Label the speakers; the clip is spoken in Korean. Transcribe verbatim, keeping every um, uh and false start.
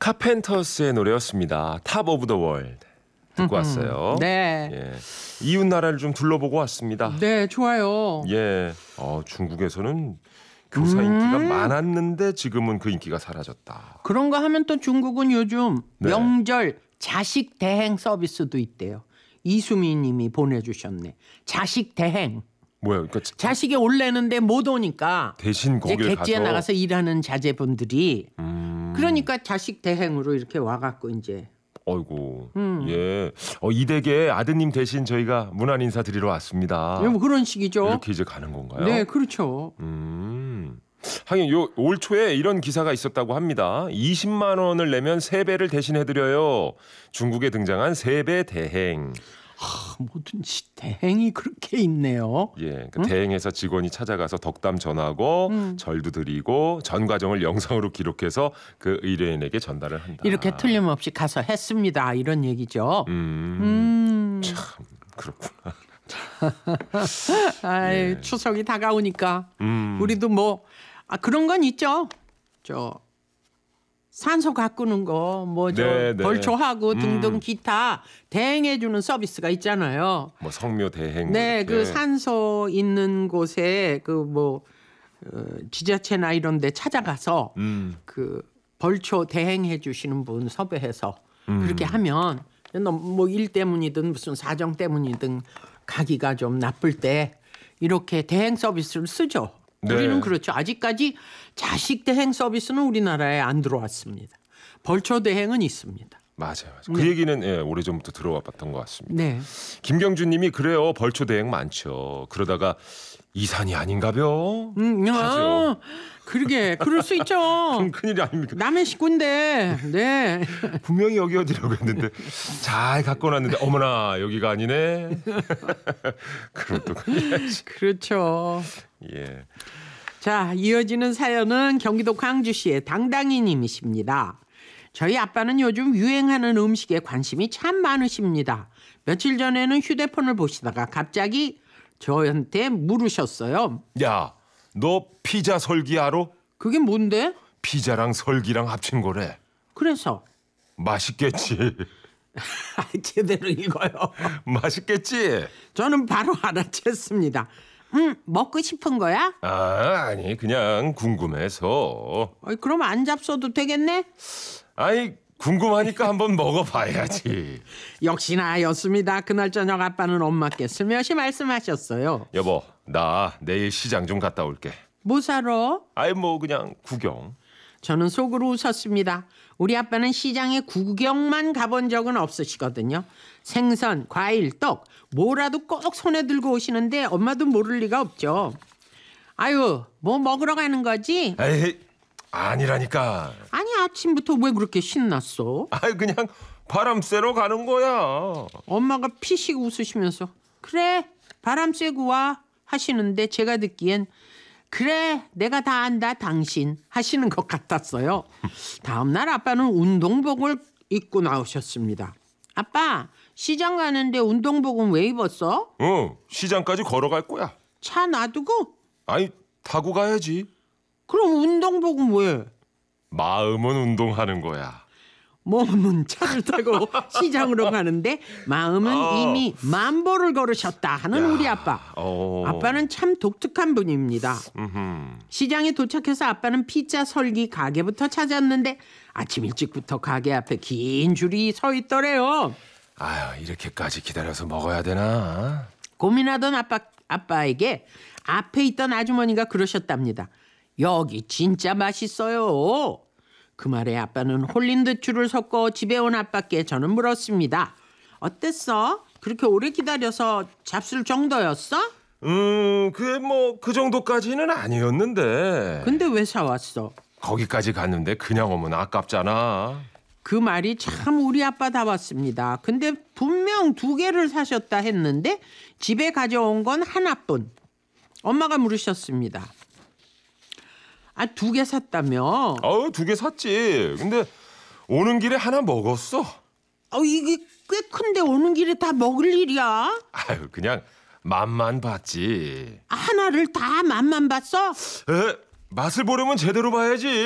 Speaker 1: 카펜터스의 노래였습니다. 탑 오브 더 월드 듣고 왔어요.
Speaker 2: 네.
Speaker 1: 예. 이웃 나라를 좀 둘러보고 왔습니다.
Speaker 2: 네, 좋아요.
Speaker 1: 예. 어, 중국에서는 교사
Speaker 2: 음.
Speaker 1: 인기가 많았는데 지금은 그 인기가 사라졌다.
Speaker 2: 그런 거 하면 또 중국은 요즘
Speaker 1: 네.
Speaker 2: 명절 자식 대행 서비스도 있대요. 이수미 님이 보내주셨네. 자식 대행.
Speaker 1: 뭐야? 그러니까
Speaker 2: 자식이 올래는데 못 오니까
Speaker 1: 대신
Speaker 2: 이제
Speaker 1: 거기에
Speaker 2: 객지에
Speaker 1: 가서
Speaker 2: 나가서 일하는 자제분들이
Speaker 1: 음.
Speaker 2: 그러니까 자식 대행으로 이렇게 와갖고 이제
Speaker 1: 어이고.
Speaker 2: 음.
Speaker 1: 예. 어, 이 댁에 아드님 대신 저희가 문안 인사 드리러 왔습니다.
Speaker 2: 뭐 그런 식이죠.
Speaker 1: 이렇게 이제 가는 건가요?
Speaker 2: 네, 그렇죠.
Speaker 1: 음. 하긴 요 올 초에 이런 기사가 있었다고 합니다. 이십만 원을 내면 세배를 대신해 드려요. 중국에 등장한 세배 대행.
Speaker 2: 아, 뭐든지 대행이 그렇게 있네요.
Speaker 1: 예, 그 대행해서 직원이 찾아가서 덕담 전하고
Speaker 2: 음.
Speaker 1: 절도 드리고 전 과정을 영상으로 기록해서 그 의뢰인에게 전달을 한다.
Speaker 2: 이렇게 틀림없이 가서 했습니다. 이런 얘기죠.
Speaker 1: 음,
Speaker 2: 음.
Speaker 1: 참 그렇구나.
Speaker 2: 아이,
Speaker 1: 예.
Speaker 2: 추석이 다가오니까
Speaker 1: 음.
Speaker 2: 우리도 뭐 아, 그런 건 있죠. 저 산소 가꾸는 거, 뭐 저
Speaker 1: 네, 네.
Speaker 2: 벌초하고 등등
Speaker 1: 음.
Speaker 2: 기타 대행해 주는 서비스가 있잖아요.
Speaker 1: 뭐 성묘 대행.
Speaker 2: 네,
Speaker 1: 이렇게.
Speaker 2: 그 산소 있는 곳에 그 뭐 어, 지자체나 이런 데 찾아가서
Speaker 1: 음.
Speaker 2: 그 벌초 대행해 주시는 분 섭외해서
Speaker 1: 음.
Speaker 2: 그렇게 하면 뭐 일 때문이든 무슨 사정 때문이든 가기가 좀 나쁠 때 이렇게 대행 서비스를 쓰죠.
Speaker 1: 네.
Speaker 2: 우리는 그렇죠. 아직까지 자식 대행 서비스는 우리나라에 안 들어왔습니다. 벌초 대행은 있습니다.
Speaker 1: 맞아요. 맞아요. 그 얘기는 예, 오래전부터 들어와 봤던 것 같습니다.
Speaker 2: 네.
Speaker 1: 김경준 님이 그래요. 벌초 대행 많죠. 그러다가 이산이 아닌가벼?
Speaker 2: 음, 야,
Speaker 1: 하죠.
Speaker 2: 그러게 그럴 수 있죠.
Speaker 1: 그럼 큰일이 아닙니까?
Speaker 2: 남의 식구인데. 네.
Speaker 1: 분명히 여기 어디라고 했는데 잘 갖고 놨는데 어머나 여기가 아니네. 그럼 또 큰일이지.
Speaker 2: 그렇죠.
Speaker 1: 예.
Speaker 2: 자, 이어지는 사연은 경기도 광주시의 당당이 님이십니다. 저희 아빠는 요즘 유행하는 음식에 관심이 참 많으십니다. 며칠 전에는 휴대폰을 보시다가 갑자기 저한테 물으셨어요.
Speaker 1: 야, 너 피자 설기 알아?
Speaker 2: 그게 뭔데?
Speaker 1: 피자랑 설기랑 합친 거래.
Speaker 2: 그래서
Speaker 1: 맛있겠지.
Speaker 2: 제대로 읽어요.
Speaker 1: 맛있겠지.
Speaker 2: 저는 바로 알아챘습니다. 음, 먹고 싶은 거야?
Speaker 1: 아, 아니 그냥 궁금해서.
Speaker 2: 어이, 그럼 안 잡숴도 되겠네?
Speaker 1: 아니 궁금하니까 한번 먹어봐야지.
Speaker 2: 역시나였습니다. 그날 저녁 아빠는 엄마께 슬며시 말씀하셨어요.
Speaker 1: 여보, 나 내일 시장 좀 갔다 올게.
Speaker 2: 뭐 사러?
Speaker 1: 아이 뭐 그냥 구경.
Speaker 2: 저는 속으로 웃었습니다. 우리 아빠는 시장에 구경만 가본 적은 없으시거든요. 생선, 과일, 떡 뭐라도 꼭 손에 들고 오시는데 엄마도 모를 리가 없죠. 아유, 뭐 먹으러 가는 거지?
Speaker 1: 에이, 아니라니까.
Speaker 2: 아니, 아침부터 왜 그렇게 신났어?
Speaker 1: 아이 그냥 바람 쐬러 가는 거야.
Speaker 2: 엄마가 피식 웃으시면서 그래, 바람 쐬고 와 하시는데 제가 듣기엔 그래, 내가 다 안다 당신 하시는 것 같았어요. 다음 날 아빠는 운동복을 입고 나오셨습니다. 아빠, 시장 가는데 운동복은 왜 입었어?
Speaker 1: 어, 시장까지 걸어갈 거야.
Speaker 2: 차 놔두고?
Speaker 1: 아니 타고 가야지.
Speaker 2: 그럼 운동복은 왜?
Speaker 1: 마음은 운동하는 거야.
Speaker 2: 몸은 차를 타고 시장으로 가는데 마음은
Speaker 1: 어.
Speaker 2: 이미 만보를 걸으셨다 하는
Speaker 1: 야,
Speaker 2: 우리 아빠.
Speaker 1: 어.
Speaker 2: 아빠는 참 독특한 분입니다.
Speaker 1: 음흠.
Speaker 2: 시장에 도착해서 아빠는 피자 설기 가게부터 찾았는데 아침 일찍부터 가게 앞에 긴 줄이 서 있더래요.
Speaker 1: 아유 이렇게까지 기다려서 먹어야 되나?
Speaker 2: 고민하던 아빠, 아빠에게 앞에 있던 아주머니가 그러셨답니다. 여기 진짜 맛있어요. 그 말에 아빠는 홀린 듯 줄을 섰고 집에 온 아빠께 저는 물었습니다. 어땠어? 그렇게 오래 기다려서 잡술 정도였어?
Speaker 1: 음, 그게 뭐 그 정도까지는 아니었는데.
Speaker 2: 근데 왜 사왔어?
Speaker 1: 거기까지 갔는데 그냥 오면 아깝잖아.
Speaker 2: 그 말이 참 우리 아빠다웠습니다. 근데 분명 두 개를 사셨다 했는데 집에 가져온 건 하나뿐. 엄마가 물으셨습니다. 아, 두 개 샀다며?
Speaker 1: 어우, 두 개 샀지. 근데 오는 길에 하나 먹었어.
Speaker 2: 어, 이게 꽤 큰데 오는 길에 다 먹을 일이야?
Speaker 1: 아유, 그냥 맛만 봤지.
Speaker 2: 하나를 다 맛만 봤어?
Speaker 1: 에, 맛을 보려면 제대로 봐야지.